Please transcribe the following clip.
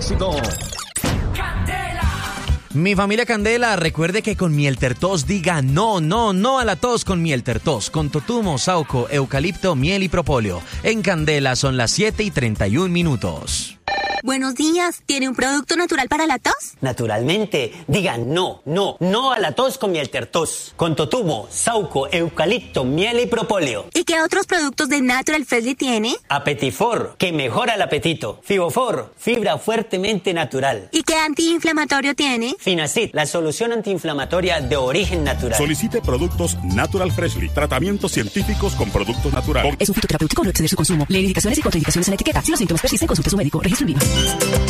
éxito. Mi familia Candela, recuerde que con Miel Tertos diga no a la tos con Miel Tertos, con totumo, sauco, eucalipto, miel y propóleo. En Candela son las 7:31. Buenos días, ¿tiene un producto natural para la tos? Naturalmente, diga no a la tos con Miel Tertos, con totumo, sauco, eucalipto, miel y propóleo. ¿Y qué otros productos de Natural Freshly tiene? Apetifor, que mejora el apetito. Fibofor, fibra fuertemente natural. ¿Y qué antiinflamatorio tiene? Finacid, la solución antiinflamatoria de origen natural. Solicite productos Natural Freshly, tratamientos científicos con productos naturales. Es un fitoterapéutico, no exceder su consumo. Lee indicaciones y contraindicaciones en la etiqueta. Si los síntomas persisten, consulte a su médico. Registro en vino.